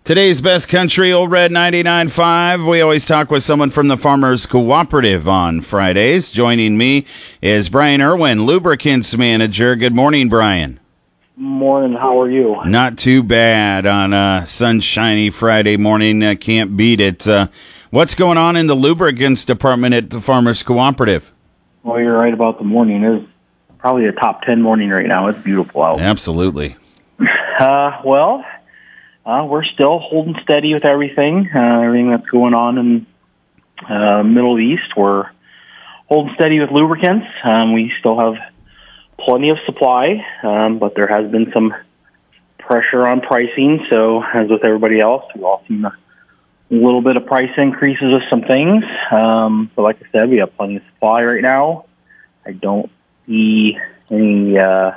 Today's Best Country, Old Red 99.5. We always talk with someone from the Farmers Cooperative on Fridays. Joining me is Brian Irwin, Lubricants Manager. Good morning, Brian. Morning. How are you? Not too bad on a sunshiny Friday morning. Can't beat it. What's going on in the lubricants department at the Farmers Cooperative? Well, you're right about the morning. It's probably a top 10 morning right now. It's beautiful out. Absolutely. We're still holding steady with everything that's going on in Middle East. We're holding steady with lubricants. We still have plenty of supply, but there has been some pressure on pricing. So, as with everybody else, we've all seen a little bit of price increases with some things. But like I said, we have plenty of supply right now. I don't see any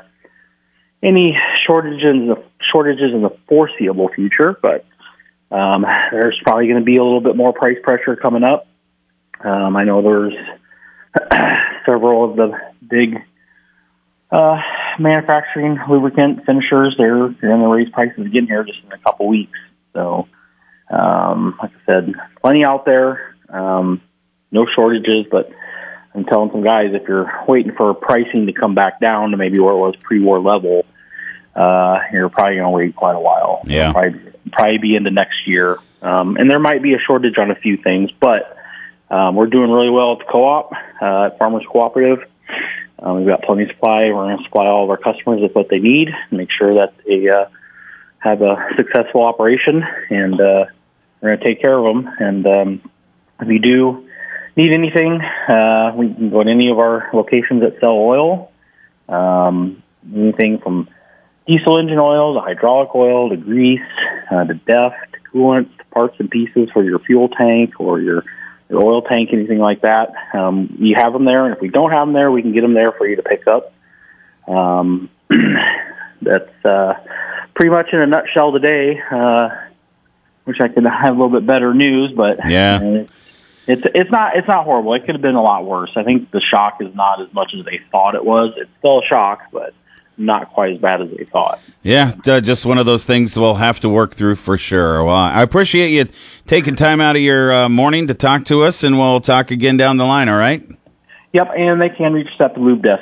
shortages in the foreseeable future, but there's probably going to be a little bit more price pressure coming up. I know there's several of the big manufacturing lubricant finishers. They're going to raise prices again here just in a couple weeks. So, like I said, plenty out there. No shortages, but I'm telling some guys, if you're waiting for pricing to come back down to maybe where it was pre-war level, you're probably going to wait quite a while. Yeah. Probably be into next year. And there might be a shortage on a few things, but we're doing really well at the co-op, at Farmers Cooperative. We've got plenty of supply. We're going to supply all of our customers with what they need, make sure that they have a successful operation, and we're going to take care of them. And if you do need anything, we can go to any of our locations that sell oil. Anything from diesel engine oil to hydraulic oil to grease to DEF to coolant to parts and pieces for your fuel tank or your oil tank, anything like that. You have them there, and if we don't have them there, we can get them there for you to pick up. That's pretty much in a nutshell today. Wish I could have a little bit better news, but yeah. It's not horrible. It could have been a lot worse. I think the shock is not as much as they thought it was. It's still a shock, but not quite as bad as they thought. Yeah, just one of those things we'll have to work through for sure. Well, I appreciate you taking time out of your morning to talk to us, and we'll talk again down the line, all right? Yep, and they can reach us at the Lube Desk,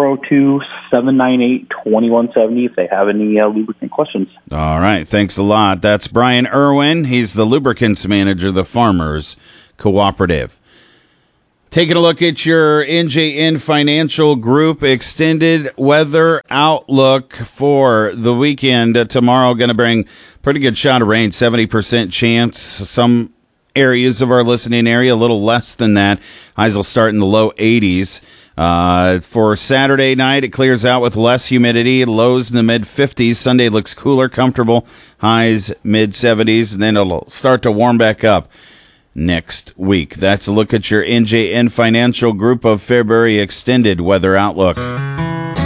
402-798-2170 if they have any lubricant questions. All right, thanks a lot. That's Brian Irwin. He's the lubricants manager of the Farmers Cooperative. Taking a look at your NJN Financial Group extended weather outlook for the weekend. Tomorrow going to bring pretty good shot of rain, 70% chance. Some areas of our listening area, a little less than that. Highs will start in the low 80s. For Saturday night, it clears out with less humidity, lows in the mid-50s. Sunday looks cooler, comfortable, highs mid-70s, and then it'll start to warm back up next week. That's a look at your NJN Financial Group of February extended weather outlook.